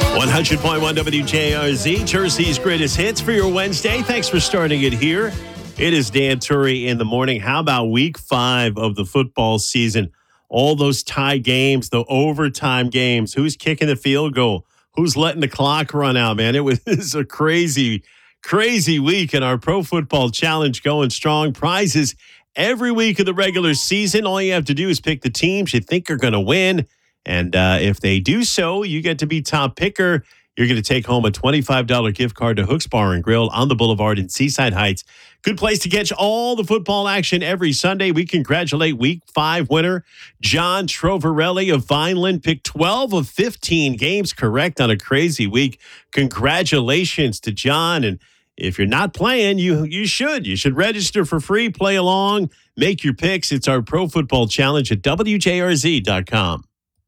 100.1 WJRZ, Jersey's greatest hits for your Wednesday. Thanks for starting it here. It is Dan Turry in the morning. How about week 5 of the football season? All those tie games, the overtime games. Who's kicking the field goal? Who's letting the clock run out, man? It was a crazy week, and our Pro Football Challenge going strong. Prizes every week of the regular season. All you have to do is pick the teams you think are going to win. And if they do so, you get to be top picker. You're going to take home a $25 gift card to Hooks Bar and Grill on the Boulevard in Seaside Heights. Good place to catch all the football action every Sunday. We congratulate Week 5 winner John Trovarelli of Vineland. Picked 12 of 15 games correct on a crazy week. Congratulations to John. And if you're not playing, you should. You should register for free, play along, make your picks. It's our Pro Football Challenge at WJRZ.com.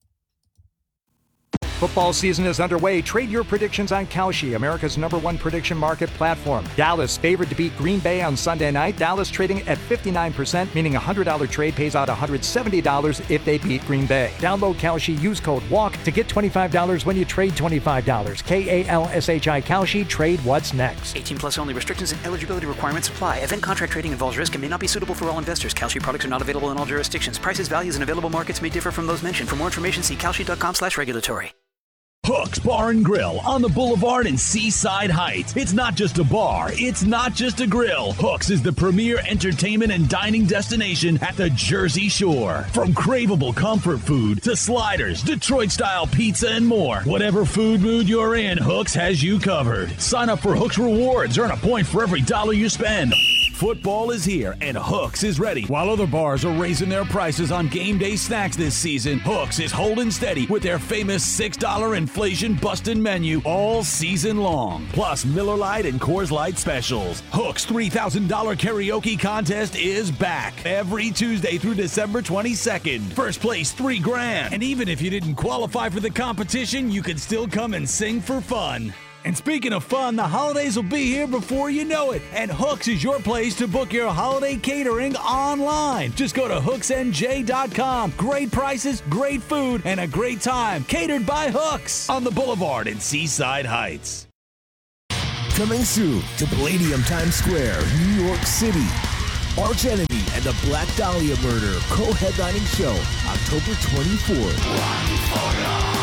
Football season is underway. Trade your predictions on Kalshi, America's #1 prediction market platform. Dallas favored to beat Green Bay on Sunday night. Dallas trading at 59%, meaning a $100 trade pays out $170 if they beat Green Bay. Download Kalshi, use code WALK to get $25 when you trade $25. KALSHI Kalshi, trade what's next. 18 plus only. Restrictions and eligibility requirements apply. Event contract trading involves risk and may not be suitable for all investors. Kalshi products are not available in all jurisdictions. Prices, values, and available markets may differ from those mentioned. For more information, see kalshi.com/regulatory. Hooks Bar and Grill on the Boulevard in Seaside Heights. It's not just a bar. It's not just a grill. Hooks is the premier entertainment and dining destination at the Jersey Shore. From craveable comfort food to sliders, Detroit-style pizza, and more. Whatever food mood you're in, Hooks has you covered. Sign up for Hooks Rewards. Earn a point for every dollar you spend. Football is here, and Hooks is ready. While other bars are raising their prices on game day snacks this season, Hooks is holding steady with their famous $6 inflation-busting menu all season long. Plus Miller Lite and Coors Light specials. Hooks' $3,000 karaoke contest is back every Tuesday through December 22nd. First place, $3,000. And even if you didn't qualify for the competition, you can still come and sing for fun. And speaking of fun, the holidays will be here before you know it. And Hooks is your place to book your holiday catering online. Just go to hooksnj.com. Great prices, great food, and a great time. Catered by Hooks on the Boulevard in Seaside Heights. Coming soon to Palladium Times Square, New York City. Arch Enemy and the Black Dahlia Murder co-headlining show, October 24th.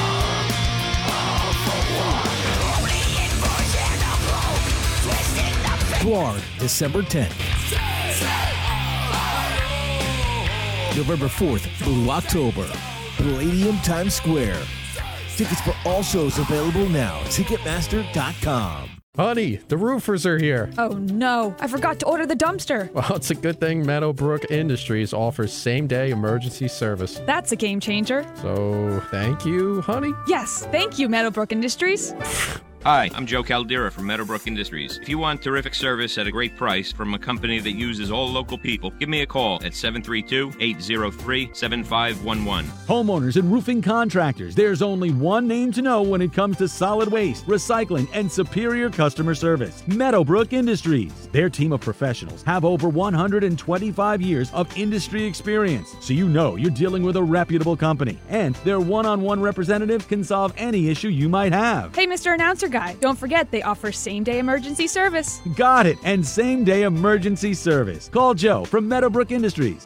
Guard, December 10th. November 4th through October. Palladium Times Square. Tickets for all shows available now. Ticketmaster.com. Honey, the roofers are here. Oh no, I forgot to order the dumpster. Well, it's a good thing Meadowbrook Industries offers same-day emergency service. That's a game changer. So, thank you, honey? Yes, thank you, Meadowbrook Industries. Hi, I'm Joe Caldera from Meadowbrook Industries. If you want terrific service at a great price from a company that uses all local people, give me a call at 732-803-7511. Homeowners and roofing contractors, there's only one name to know when it comes to solid waste, recycling, and superior customer service. Meadowbrook Industries. Their team of professionals have over 125 years of industry experience, so you know you're dealing with a reputable company. And their one-on-one representative can solve any issue you might have. Hey, Mr. Announcer Guy, don't forget they offer same-day emergency service. Got it, and same-day emergency service. Call Joe from Meadowbrook Industries,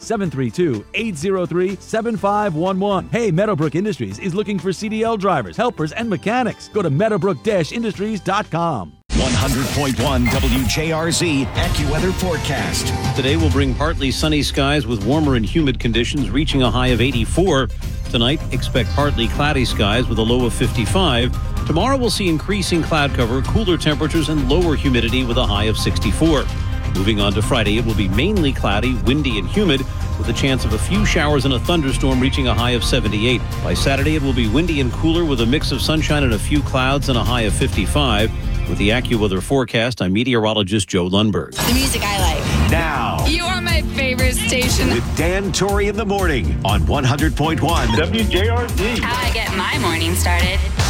732-803-7511. Hey, Meadowbrook Industries is looking for CDL drivers, helpers, and mechanics. Go to meadowbrook-industries.com. 100.1 WJRZ AccuWeather forecast. Today will bring partly sunny skies with warmer and humid conditions reaching a high of 84. Tonight, expect partly cloudy skies with a low of 55. Tomorrow we'll see increasing cloud cover, cooler temperatures, and lower humidity with a high of 64. Moving on to Friday, it will be mainly cloudy, windy, and humid with a chance of a few showers and a thunderstorm reaching a high of 78. By Saturday, it will be windy and cooler with a mix of sunshine and a few clouds and a high of 55. With the AccuWeather forecast, I'm meteorologist Joe Lundberg. The music I like. Now, you are my favorite station. With Dan Torrey in the morning on 100.1 WJRZ. How I get my morning started.